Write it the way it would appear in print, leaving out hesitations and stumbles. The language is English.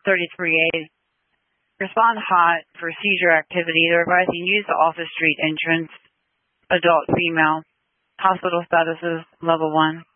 33A. Respond hot for seizure activity. They're advising use the office street entrance. Adult female. Hospital status is level 1.